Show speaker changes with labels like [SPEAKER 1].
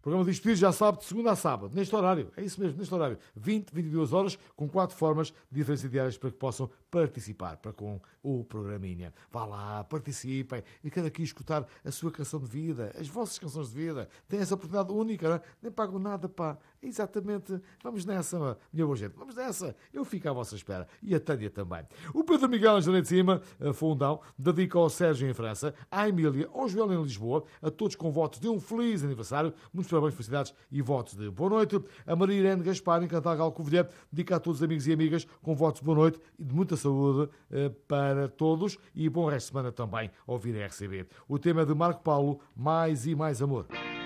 [SPEAKER 1] Programa de Despedidos, já sabe, de segunda a sábado, neste horário. É isso mesmo, neste horário. 20, 22 horas, com 4 formas de diferença diárias para que possam participar para com o programinha. Vá lá, participem. E quero aqui escutar a sua canção de vida, as vossas canções de vida. Têm essa oportunidade única, não é? Nem pagam nada, pá. Exatamente. Vamos nessa, minha boa gente. Vamos nessa. Eu fico à vossa espera. E a Tânia também. O Pedro Miguel, em Jardim de Cima, Fundão, dedica ao Sérgio em França, à Emília, ao Joel em Lisboa, a todos com votos de um feliz aniversário. Muitos parabéns, felicidades e votos de boa noite. A Maria Irene Gaspar, em Cantagal, Covilhã, dedica a todos os amigos e amigas com votos de boa noite e de muita saúde para todos e bom resto de semana também a ouvir a RCB. O tema é de Marco Paulo, Mais e Mais Amor.